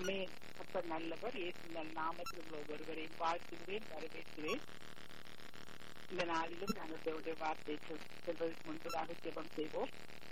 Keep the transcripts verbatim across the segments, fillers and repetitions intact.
ஆமே. அப்ப நல்லவர் இயேசுவின் நாமத்தில் உள்ள ஒருவரையும் வாழ்த்துகிறேன், வரவேற்கிறேன். இந்த நாளிலும் நாங்கள் வார்த்தை செல்வதற்கு முன்பதாக ஜெபம் செய்வோம்.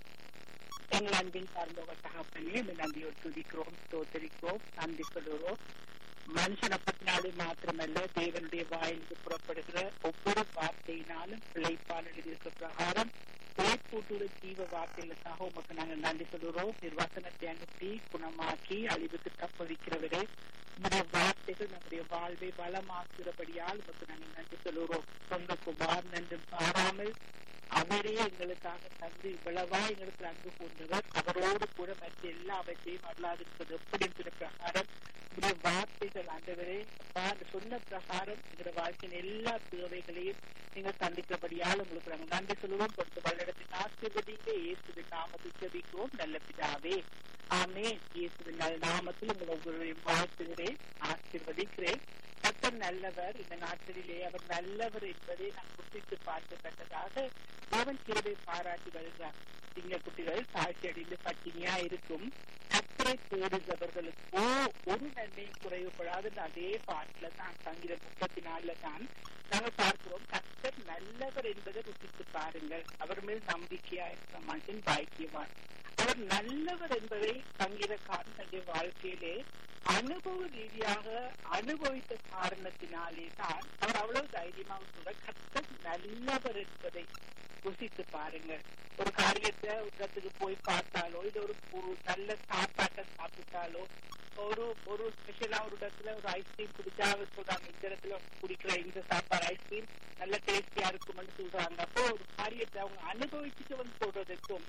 எங்கள் அன்பின் சார்ந்தவர் தகப்பனே, இந்த நன்றியோடு துதிக்கிறோம், ஸ்தோத்திரிக்கிறோம், நன்றி சொல்லுகிறோம். மனுஷனை பற்றினாலே மாத்திரமல்ல, தேவனுடைய வாயிலிருந்து புறப்படுகிற ஒவ்வொரு வார்த்தையினாலும் பிழைப்பால் எழுதியிருக்க பிரகாரம் பிழைப்பூட்டுள்ள ஜீவ வார்த்தைகளுக்காக உமக்கு நாங்கள் நன்றி சொல்லுகிறோம். நிர்வாசனத்தை அனுப்பி குணமாக்கி அழிவுக்கு தப்பவிக்கிறவரே, நம்முடைய வார்த்தைகள் நம்முடைய வாழ்வை வளமாக்குகிறபடியால் உமக்கு நாங்கள் நன்றி சொல்லுகிறோம். சொந்த குமார் நன்று பாராமல் அவரே எங்களுக்காக தந்து இவ்வளவா எங்களுக்கு அன்பு கொண்டவர், அவரோடு கூட மற்ற எல்லாவற்றையும் அல்லாதிருப்பது எப்படி இருக்கிற பிரகாரம் உங்களுடைய வார்த்தைகள் ஆண்டவரே அப்பா அந்த சொன்ன பிரகாரம் எங்களுடைய வாழ்க்கையின் எல்லா தேவைகளையும் நீங்கள் சந்திக்கிறபடியால் உங்களுக்கு நாங்கள் நன்றி சொல்லுவோம். கொடுத்த வல்லிடத்தின் ஆசீர்வதிங்க இயேசுவின் நாமத்தில் ஜெபிக்கிறோம் நல்ல பிதாவே, ஆமே. இயேசுவின் நாமத்தில் உங்களை ஒவ்வொருவரையும் வாழ்த்துகிறேன், ஆசீர்வதிக்கிறேன். கர்த்தர் நல்லவர். இந்த நாட்களிலே அவர் நல்லவர் என்பதை நாம் குறித்து பார்க்கத்தக்கதாக தேவன் கிருபை பாராட்டி வருகிறார். சிங்க குட்டிகள் தாழ்ச்சி அடைந்து பட்டினியா இருக்கும், கர்த்தரை தேடுகிறவர்களுக்கோ ஒரு நன்மையும் குறைவுபடாது. அதே பாட்டுல தான் சங்கீதம் முப்பத்தி நாலுல தான் நாங்கள் பார்க்கிறோம், கர்த்தர் நல்லவர் என்பதை ருசித்து பாருங்கள், அவர் மேல் நம்பிக்கையா இருக்கிற மனுஷன் பாக்கியவான். அவர் நல்லவர் என்பதை சங்கீதக்காரன் தன்னுடைய வாழ்க்கையிலே அனுபவ ரீதியாக அனுபவித்த காரணத்தினாலே தான் அவர் அவ்வளவு தைரியமாக சொல்ற, கர்த்தர் நல்லவர் என்பதை ருசித்து பாருங்கள். ஒரு காரியத்தை ஒரு இடத்துக்கு போய் பார்த்தாலோ, இது ஒரு ஒரு நல்ல சாப்பாட்டை சாப்பிட்டாலோ, ஒரு ஒரு ஸ்பெஷலா ஒரு இடத்துல ஒரு ஐஸ்கிரீம் குடிச்சா சொல்றாங்க, இந்த இடத்துல குடிக்கிற இந்த சாப்பாடு ஐஸ்கிரீம் நல்ல டேஸ்டியா இருக்கும்னு சொல்றாங்க. அப்போ ஒரு காரியத்தை அவங்க அனுபவிச்சுட்டு வந்து சொல்றதுக்கும்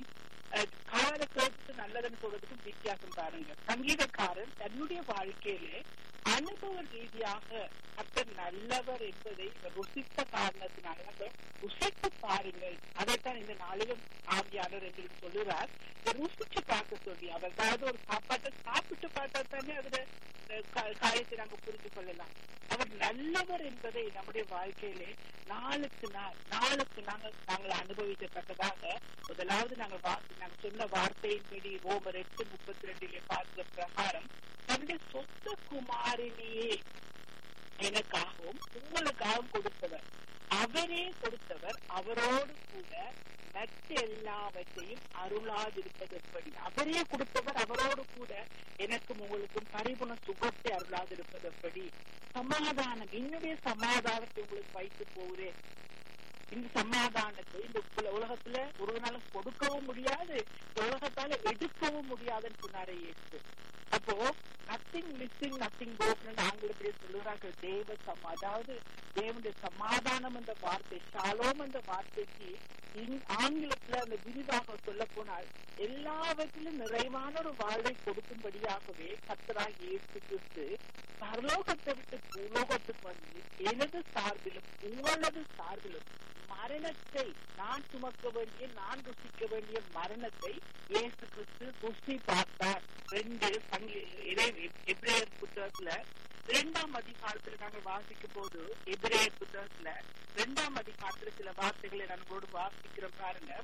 கால கேட்டு நல்லதுன்னு சொல்றதுக்கும் வித்தியாசம் பாருங்க. சங்கீதக்காரன் தன்னுடைய வாழ்க்கையிலே அனுபவ ரீதியாக கர்த்தர் நல்லவர் என்பதை ருசித்த காரணத்தினால ருசித்து பாருங்கள். அதைத்தான் இந்த நாளிலும் ஆவியாளர் என்று சொல்லுறார், ருசிச்சு பார்க்க சொல்லி. அவர் ஏதாவது ஒரு சாப்பாட்டை சாப்பிட்டு பார்த்தா தானே அதுல காரியத்தை நாங்க புரிந்து கொள்ளலாம். அவர் நல்லவர் என்பதை நம்முடைய வாழ்க்கையிலே நாளுக்கு நாள் நாளுக்கு நாங்கள் நாங்கள் அனுபவிக்கத்தக்கதாக முதலாவது நாங்கள் நாங்கள் சொன்ன வார்த்தையின்படி ரோமர் எட்டு முப்பத்தி ரெண்டிலே பார்க்கிற பிரகாரம் தன்னுடைய சொந்த குமாரினையே எனக்காகவும் உங்களுக்காகவும் கொடுத்தவர், அவரே கொடுத்தவர், அவரோடு கூட மற்ற எல்லாவற்றையும் அருளாதிருப்பது எப்படி? அவரே கொடுத்தவர், அவரோடு கூட எனக்கும் உங்களுக்கும் பரிபூர்ண சுகத்தை அருளாதிருப்பது எப்படி? சமாதானம், என்னுடைய சமாதானத்தை உங்களுக்கு வைத்து போகிறேன். இந்த சமாதானத்தை இந்த உலகத்துல ஒரு நாளும் கொடுக்கவும் முடியாது, உலகத்தால எடுக்கவும் முடியாதுன்னு சொன்னாரே இயேசு. அப்போ நத்திங் மிஸ்ஸிங் நத்திங் broken ஆங்கிலத்திலே சொல்லுறார்கள் தேவ சமா, அதாவது தேவனுடைய சமாதானம் என்ற வார்த்தை, ஷாலோம் என்ற வார்த்தைக்கு ஆங்கிலத்துல அந்த விரிவாக சொல்ல போனால் எல்லாவற்றிலும் நிறைவான ஒரு வாழ்வை கொடுக்கும்படியாகவே கர்த்தராகிய இயேசு கிறிஸ்து பரலோகத்தை விட்டு பூலோகத்துக்கு வந்து எனது சார்பிலும் உங்களது சார்பிலும் மரணத்தை நான் சுமக்க வேண்டிய நான் ருசிக்க வேண்டிய மரணத்தை இயேசு கிறிஸ்து ருசி பார்த்தார். ரெண்டு எபிரேயர் புத்தகத்துல இரண்டாம் அதிகாரத்துல நாங்கள் வாசிக்கும் போது எபிரேயர் புத்தகத்துல இரண்டாம் அதிகாரத்துல சில வார்த்தைகளை நம்மளோடு வாசிக்கிறோம் பாருங்க.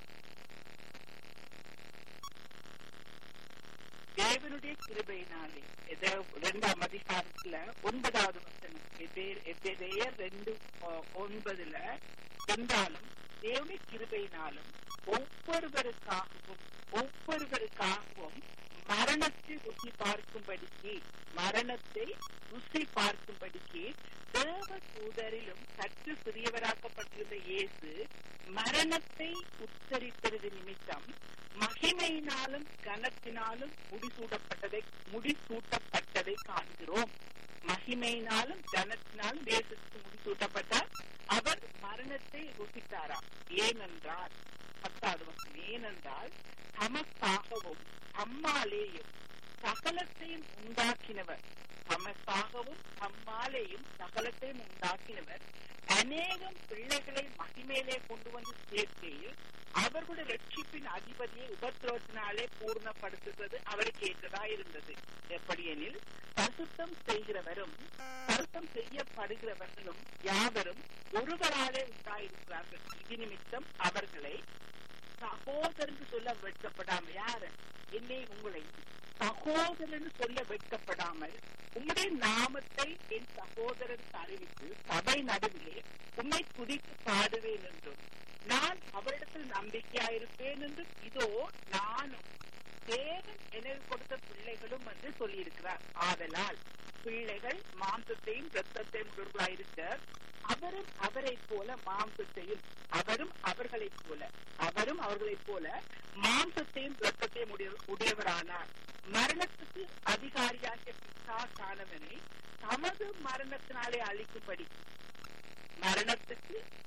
தேவனுடைய கிருபையினாலே இரண்டாம் அதிகாரத்துல ஒன்பதாவது வசனம் எபிரேயர் ரெண்டு ஒன்பதுல, என்றாலும் தேவனுடைய கிருபையினாலும் ஒவ்வொருவருக்காகவும் ஒவ்வொருவருக்காகவும் மரணத்தை ருசி பார்க்கும்படிக்கு மரணத்தை ருசி பார்க்கும்படிக்கு தேவ தூதரிலும் சற்று சிறியவராக்கப்பட்டிருந்த இயேசு மரணத்தை உச்சரித்தது நிமித்தம் மகிமையினாலும் கனத்தினாலும் முடிசூட்டப்பட்டதை முடிசூட்டப்பட்டதை காண்கிறோம். மகிமையினாலும் கனத்தினாலும் இயேசுக்கு முடிசூட்டப்பட்டார். அவர் மரணத்தை ருசித்தாரா? ஏனென்றால் பத்தாவது வருஷம், ஏனென்றால் தமக்காகவும் தம்மாலேயும் சகலத்தையும் உண்டாக்கினவர் தமக்காகவும் தம்மாலேயும் சகலத்தையும் உண்டாக்கினவர் அநேகம் பிள்ளைகளை மகிமையிலே கொண்டு வந்து சேர்க்கையில் அவர்களுடைய ரட்சிப்பின் அதிபதியை உபத்திரவத்தினாலே பூர்ணப்படுத்துவது அவருக்கு ஏற்றதா இருந்தது. எப்படியெனில் பரிசுத்தம் செய்கிறவரும் பரிசுத்தம் செய்யப்படுகிறவர்களும் யாவரும் ஒருவராலே உண்டாயிருக்கிறார்கள். இது நிமித்தம் அவர்களை சகோதரன் சொல்ல வெட்கப்படாமல், யாரு என்னை உங்களை சகோதரன் சொல்ல வெட்கப்படாமல் உம்முடைய நாமத்தை என் சகோதரனுக்கு அறிவித்து சபை நடுவிலே உம்மை துதித்து பாடுவேன் என்றும் நான் அவரிடத்தில் நம்பிக்கையாயிருப்பேன் என்றும் இதோ நானும் தேவன் எனக்கு கொடுத்த பிள்ளைகளும் என்று சொல்லியிருக்கிறார். ஆதலால் பிள்ளைகள் மாம்சத்தையும் இரத்தத்தையும் உடர்களாயிருக்க அவரும் அவரை போல மாம்சத்தையும் அவரும் அவர்களைப் போல அவரும் அவர்களைப் போல மாம்சத்தையும் இரத்தத்தையும் உடையவரானார். மரணத்துக்கு அதிகாரியாகிய பிசாசானவனை தமது மரணத்தினாலே அழிக்கும்படி மரணத்துக்கு